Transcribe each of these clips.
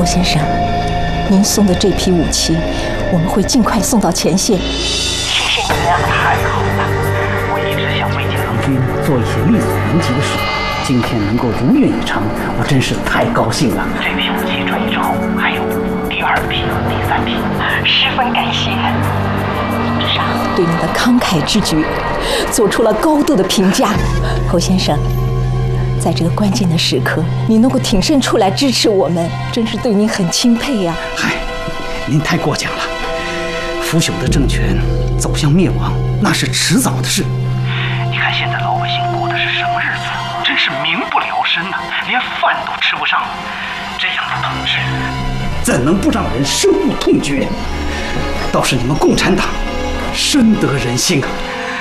先生，您送的这批武器，我们会尽快送到前线。 谢谢您啊！太好了，我一直想为解放军做一些力所能及的事，今天能够如愿以偿，我真是太高兴了。 这批武器转移之后，还有第2批和第3批，十分感谢。至少对您的慷慨之举，做出了高度的评价。侯先生，在这个关键的时刻，你能够挺身出来支持我们，真是对您很钦佩呀。 嗨，您太过奖了。腐朽的政权走向灭亡，那是迟早的事。 你看现在老百姓过的是什么日子？真是民不聊生呐，连饭都吃不上。这样的统治， 怎能不让人深恶痛绝？倒是你们共产党深得人心啊！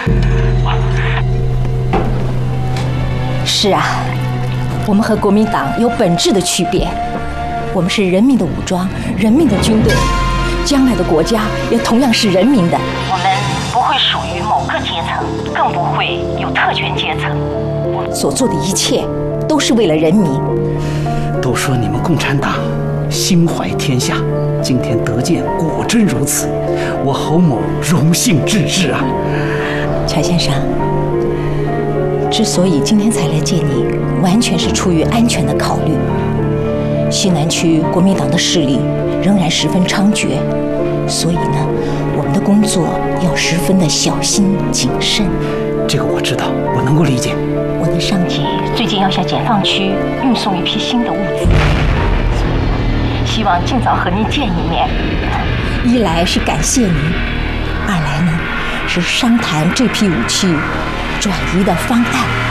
是啊，我们和国民党有本质的区别。我们是人民的武装，人民的军队，将来的国家也同样是人民的。 我们不会属于某个阶层，更不会有特权阶层。 所做的一切都是为了人民。 都说你们共产党心怀天下，今天得见果真如此，我侯某荣幸至至啊！ 乔先生，之所以今天才来见你，完全是出于安全的考虑。西南区国民党的势力仍然十分猖獗，所以呢，我们的工作要十分的小心谨慎。 这个我知道，我能够理解。 我的上级最近要向解放区运送一批新的物资，所以希望尽早和您见一面。一来是感谢您，二来呢是商谈这批武器转移的方案。